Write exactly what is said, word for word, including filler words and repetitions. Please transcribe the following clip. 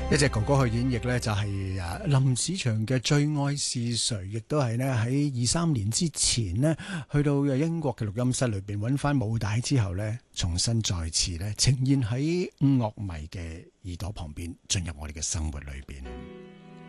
一隻哥哥去演繹呢，就係啊林子祥嘅《最愛是誰》，亦都係呢喺二三年之前呢，去到英國嘅錄音室裏邊揾翻母帶之後呢，重新再次呢呈現喺樂迷嘅耳朵旁邊，進入我哋嘅生活裏邊。